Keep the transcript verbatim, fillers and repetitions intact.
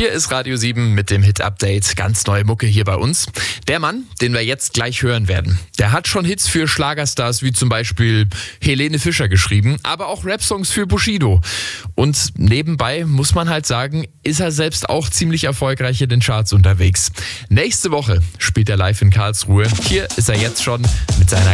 Hier ist Radio sieben mit dem Hit-Update. Ganz neue Mucke hier bei uns. Der Mann, den wir jetzt gleich hören werden, der hat schon Hits für Schlagerstars wie zum Beispiel Helene Fischer geschrieben, aber auch Rap-Songs für Bushido. Und nebenbei muss man halt sagen, ist er selbst auch ziemlich erfolgreich in den Charts unterwegs. Nächste Woche spielt er live in Karlsruhe. Hier ist er jetzt schon mit seiner